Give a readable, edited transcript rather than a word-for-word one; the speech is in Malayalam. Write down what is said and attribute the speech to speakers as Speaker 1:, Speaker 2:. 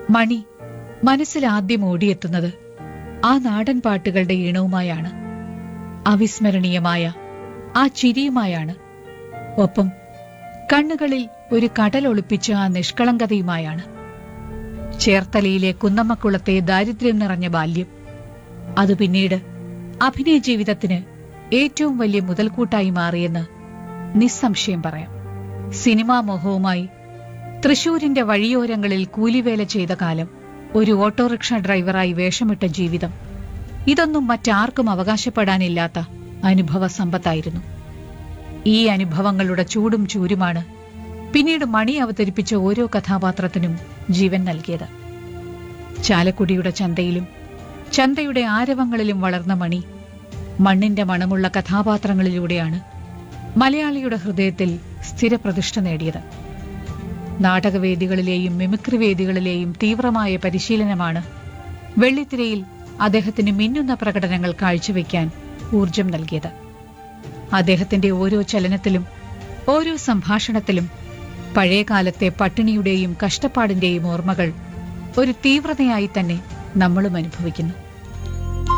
Speaker 1: മണി മനസ്സിൽ ആദ്യം ഓടിയെത്തുന്നത് ആ നാടൻ പാട്ടുകളുടെ ഈണവുമായാണ്. അവിസ്മരണീയമായ ആ ചിരിയുമായാണ്. ഒപ്പം കണ്ണുകളിൽ ഒരു കടൽ ഒളിപ്പിച്ച ആ നിഷ്കളങ്കതയുമായാണ്. ചേർത്തലയിലെ കുന്നമ്മക്കുളത്തെ ദാരിദ്ര്യം നിറഞ്ഞ ബാല്യം, അത് പിന്നീട് അഭിനയ ജീവിതത്തിന് ഏറ്റവും വലിയ മുതൽക്കൂട്ടായി മാറിയെന്ന് നിസ്സംശയം പറയാം. സിനിമാ മോഹവുമായി തൃശൂരിന്റെ വഴിയോരങ്ങളിൽ കൂലിവേല ചെയ്ത കാലം, ഒരു ഓട്ടോറിക്ഷ ഡ്രൈവറായി വേഷമിട്ട ജീവിതം, ഇതൊന്നും മറ്റാർക്കും അവകാശപ്പെടാനില്ലാത്ത അനുഭവ സമ്പത്തായിരുന്നു. ഈ അനുഭവങ്ങളുടെ ചൂടും ചൂരുമാണ് പിന്നീട് മണി അവതരിപ്പിച്ച ഓരോ കഥാപാത്രത്തിനും ജീവൻ നൽകിയത്. ചാലക്കുടിയുടെ ചന്തയിലും ചന്തയുടെ ആരവങ്ങളിലും വളർന്ന മണി മണ്ണിന്റെ മണമുള്ള കഥാപാത്രങ്ങളിലൂടെയാണ് മലയാളിയുടെ ഹൃദയത്തിൽ സ്ഥിരപ്രതിഷ്ഠ നേടിയത്. നാടകവേദികളിലെയും മിമിക്രി വേദികളിലെയും തീവ്രമായ പരിശീലനമാണ് വെള്ളിത്തിരയിൽ അദ്ദേഹത്തിന് മിന്നുന്ന പ്രകടനങ്ങൾ കാഴ്ചവെക്കാൻ ഊർജം നൽകിയത്. അദ്ദേഹത്തിന്റെ ഓരോ ചലനത്തിലും ഓരോ സംഭാഷണത്തിലും പഴയകാലത്തെ പട്ടിണിയുടെയും കഷ്ടപ്പാടിന്റെയും ഓർമ്മകൾ ഒരു തീവ്രതയായി തന്നെ നമ്മളും അനുഭവിക്കുന്നു.